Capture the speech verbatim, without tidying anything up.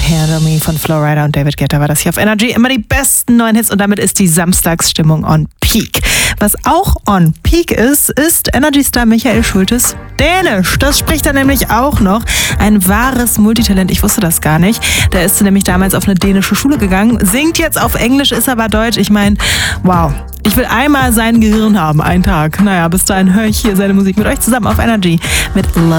Handle Me von Flowrider und David Guetta war das hier auf Energy. Immer die besten neuen Hits und damit ist die Samstagsstimmung on Peak. Was auch on Peak ist, ist Energy-Star Michael Schultes Dänisch. Das spricht er nämlich auch noch. Ein wahres Multitalent, ich wusste das gar nicht. Der ist nämlich damals auf eine dänische Schule gegangen, singt jetzt auf Englisch, ist aber Deutsch. Ich meine, wow. Ich will einmal sein Gehirn haben, einen Tag. Naja, bis dahin höre ich hier seine Musik mit euch zusammen auf Energy mit Love.